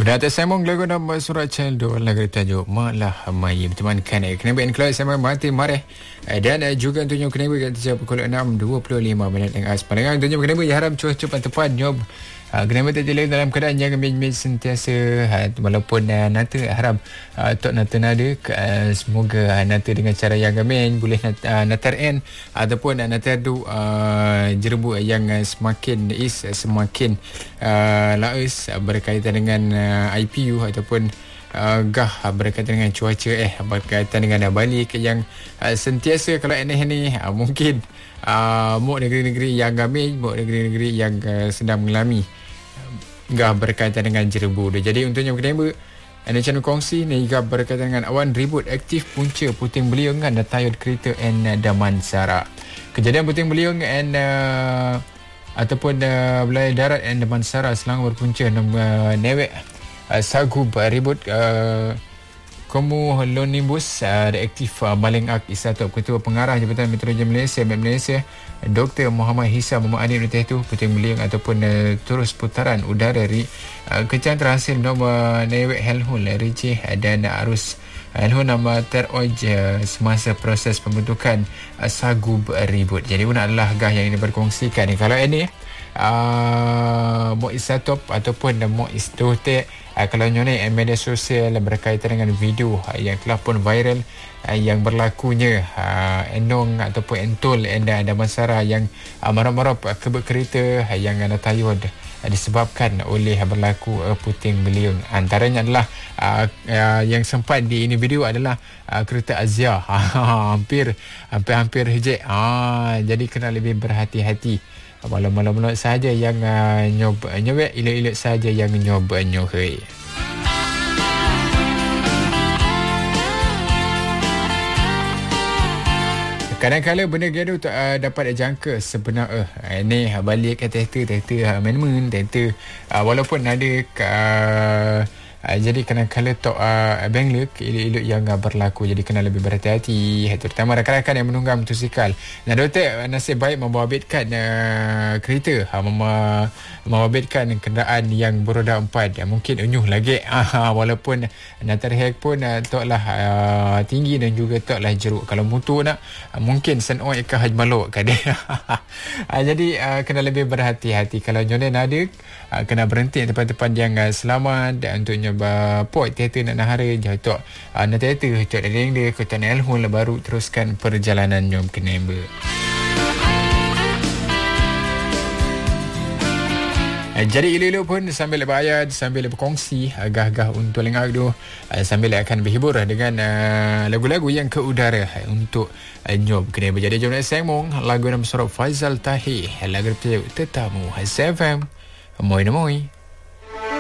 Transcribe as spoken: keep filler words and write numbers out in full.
Penata sambung lagu nama surat Cendol lagu tajuk Malah Mai berteman kan kena ben kelas sama mati mareh dan juga untuknya kena ben kat pukul enam dua puluh lima minit dengan sepanjang untuknya kena ben harap cuaca tepat nyob kena ben terjadi dalam keadaan yang menjadi sentiasa walaupun nanti harap tok nanti nada semoga nanti dengan cara yang gamen boleh nanti en ataupun nanti tu jerebu yang semakin is semakin laus berkaitan dengan I P U ataupun uh, gah berkaitan dengan cuaca eh berkaitan dengan uh, balik yang uh, sentiasa kalau ini ni uh, mungkin uh, mau negeri-negeri yang gamin, mau negeri-negeri yang uh, sedang mengalami uh, gah berkaitan dengan jerebu dia. Jadi untuknya kenapa anda channel kongsi ni gah berkaitan dengan awan ribut aktif punca Puting Beliung dan tayud kereta and uh, Damansara. Kejadian Puting Beliung and uh, ataupun uh, wilayah darat and Damansara Selangor berpunca uh, newek Uh, Sagub uh, ribut uh, Komu Lonimbus uh, reaktif uh, Maling Ak Isatop Ketua Pengarah Jabatan Meteorologi Malaysia M E T Malaysia Doktor Muhammad Hisa Muhammad Anim Letih tu Puting Beliung ataupun uh, terus putaran udara ri uh, kencang terhasil nombor newek Helhun Ricih uh, dan uh, arus Helhun nama teroj uh, semasa proses pembentukan uh, Sagub uh, ribut. Jadi pun adalah gah yang ini berkongsikan. Kalau ini uh, Mo Isatop ataupun uh, Mo Istote Uh, kalau nyone uh, media sosial berkaitan dengan video uh, yang telah pun viral uh, yang berlakunya uh, enong ataupun entol anda Damansara yang uh, marap-marap uh, kebek kereta uh, yang ada tayud uh, disebabkan oleh uh, berlaku uh, Puting Beliung. Antaranya adalah uh, uh, yang sempat di ini video adalah uh, kereta Azia hampir hampir-hampir hejek. Ah, jadi kena lebih berhati-hati. Malam-malam saja yang uh, nyob nyobek ilik-ilik saja yang nyob nyohei. Kadang-kadang benda gaduh tak uh, dapat jangka sebenarnya. Uh, ini uh, balik ke tehta-tehta amendment, tehta uh, walaupun ada uh, Uh, jadi kadang-kadang tok uh, Benglek ilik-ilik yang uh, berlaku, jadi kena lebih berhati-hati terutama rakan-rakan yang menunggang motosikal. Nah, doktor nasib baik membabitkan uh, kereta uh, mem- membabitkan kenderaan yang beroda empat uh, mungkin enyuh lagi uh, walaupun natar hek pun uh, toklah uh, tinggi dan juga toklah jeruk. Kalau motor nak uh, mungkin senoi ke haj malok kan dia. uh, jadi uh, kena lebih berhati-hati. Kalau nyonen ada uh, kena berhenti tempat-tempat yang uh, selamat dan untuk nyoba point teater nak nahara jauh tok uh, nak teater tok deng dia ke tan Elhun lah baru teruskan perjalanan nyom ke Nember. uh, jadi ilu-ilu pun sambil berayat sambil berkongsi agah-agah untuk lengah tu uh, sambil akan berhibur dengan uh, lagu-lagu yang ke udara uh, untuk uh, nyom ke Nember. Jadi jom nak sambung lagu nama surat Faizal Tahir lagu Tetamu S F M. Moi moi.